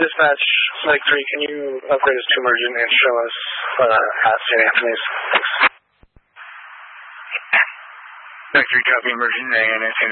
Dispatch, Lake 3, can you upgrade us to emergent and show us at St. Anthony's? Thanks. Lake 3, copy emergent and St.